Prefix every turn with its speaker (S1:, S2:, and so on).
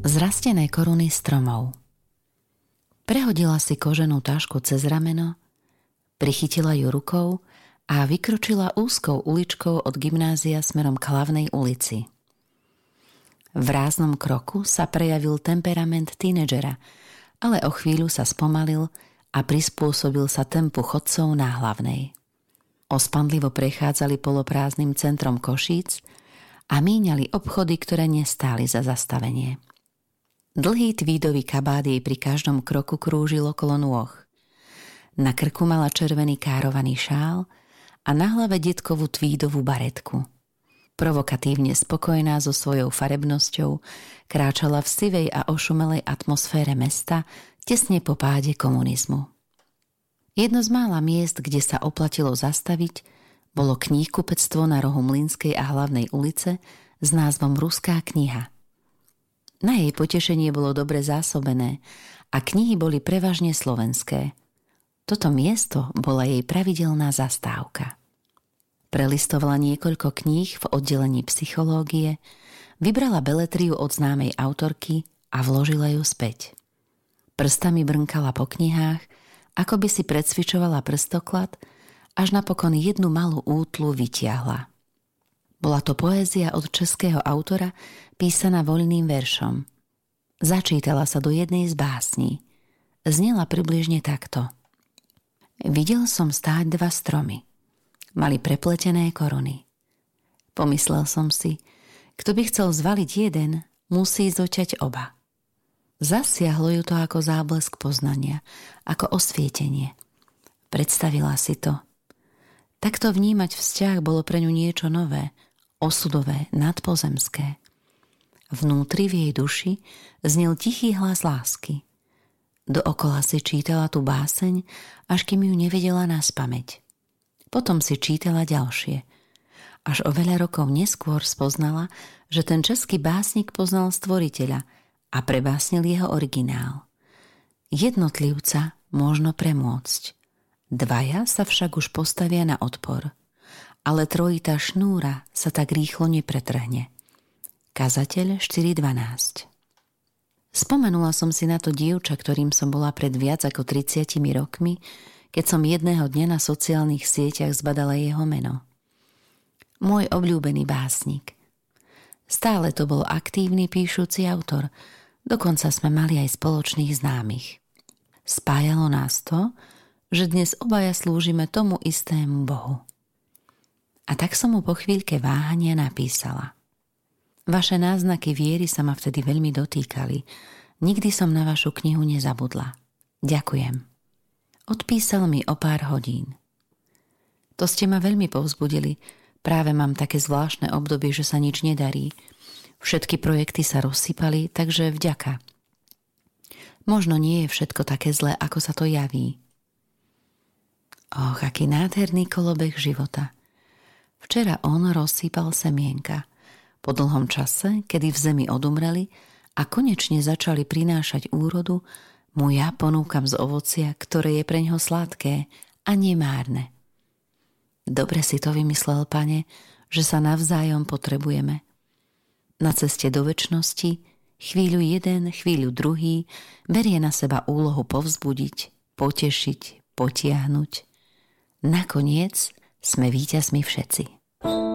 S1: Zrastené koruny stromov. Prehodila si koženú tašku cez rameno, prichytila ju rukou a vykročila úzkou uličkou od gymnázia smerom k hlavnej ulici. V ráznom kroku sa prejavil temperament tínedžera, ale o chvíľu sa spomalil a prispôsobil sa tempu chodcov na hlavnej. Ospanlivo prechádzali poloprázdnym centrom Košíc a míňali obchody, ktoré nestáli za zastavenie. Dlhý tvídový kabát jej pri každom kroku krúžil okolo nôh. Na krku mala červený károvaný šál a na hlave detkovú tvídovú baretku. Provokatívne spokojná so svojou farebnosťou kráčala v sivej a ošumelej atmosfére mesta tesne po páde komunizmu. Jedno z mála miest, kde sa oplatilo zastaviť, bolo kníhkupectvo na rohu Mlynskej a Hlavnej ulice s názvom Ruská kniha. Na jej potešenie bolo dobre zásobené a knihy boli prevažne slovenské. Toto miesto bola jej pravidelná zastávka. Prelistovala niekoľko kníh v oddelení psychológie, vybrala beletriu od známej autorky a vložila ju späť. Prstami brnkala po knihách, ako by si precvičovala prstoklad, až napokon jednu malú útlu vytiahla. Bola to poézia od českého autora, písaná voľným veršom. Začítala sa do jednej z básní. Znela približne takto. Videl som stáť dva stromy. Mali prepletené koruny. Pomyslel som si, kto by chcel zvaliť jeden, musí zoťať oba. Zasiahlo ju to ako záblesk poznania, ako osvietenie. Predstavila si to. Takto vnímať vzťah bolo pre ňu niečo nové, osudové, nadpozemské. Vnútri v jej duši znel tichý hlas lásky. Dookola si čítala tú báseň, až kým ju nevedela naspamäť. Potom si čítala ďalšie. Až o veľa rokov neskôr spoznala, že ten český básnik poznal stvoriteľa a prebásnil jeho originál. Jednotlivca možno premôcť. Dvaja sa však už postavia na odpor. Ale trojitá šnúra sa tak rýchlo nepretrhne. Kazateľ 4.12. Spomenula som si na to dievča, ktorým som bola pred viac ako 30 rokmi, keď som jedného dňa na sociálnych sieťach zbadala jeho meno. Môj obľúbený básnik. Stále to bol aktívny píšuci autor, dokonca sme mali aj spoločných známych. Spájalo nás to, že dnes obaja slúžime tomu istému Bohu. A tak som mu po chvíľke váhania napísala. Vaše náznaky viery sa ma vtedy veľmi dotýkali. Nikdy som na vašu knihu nezabudla. Ďakujem. Odpísal mi o pár hodín. To ste ma veľmi povzbudili. Práve mám také zvláštne obdobie, že sa nič nedarí. Všetky projekty sa rozsypali, takže vďaka. Možno nie je všetko také zlé, ako sa to javí. Och, aký nádherný kolobeh života. Včera on rozsýpal semienka. Po dlhom čase, kedy v zemi odumreli a konečne začali prinášať úrodu, mu ja ponúkam z ovocia, ktoré je preňho sladké a nemárne. Dobre si to vymyslel, Pane, že sa navzájom potrebujeme. Na ceste do večnosti chvíľu jeden, chvíľu druhý berie na seba úlohu povzbudiť, potešiť, potiahnuť. Nakoniec sme víťazmi všetci.